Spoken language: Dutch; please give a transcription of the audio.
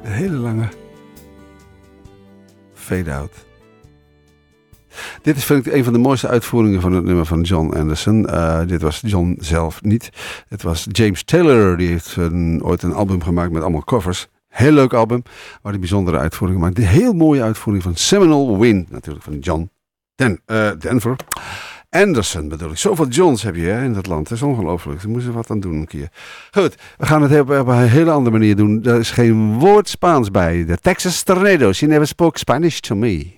Een hele lange fade-out. Dit is, vind ik, een van de mooiste uitvoeringen van het nummer van John Anderson. Dit was John zelf niet. Het was James Taylor. Die heeft ooit een album gemaakt met allemaal covers. Heel leuk album. Maar die bijzondere uitvoering gemaakt. De heel mooie uitvoering van Seminole Wind. Natuurlijk van John Denver. Anderson bedoel ik. Zoveel Johns heb je in dat land. Dat is ongelooflijk. Ze moesten wat aan doen een keer. Goed, we gaan het op een hele andere manier doen. Er is geen woord Spaans bij. De Texas Tornadoes. You never spoke Spanish to me.